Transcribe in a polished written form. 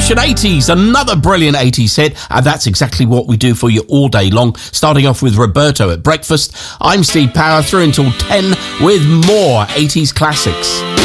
Revolution 80s, another brilliant 80s hit, and that's exactly what we do for you all day long, starting off with Roberto at breakfast. I'm Steve Power, through until 10 with more 80s classics.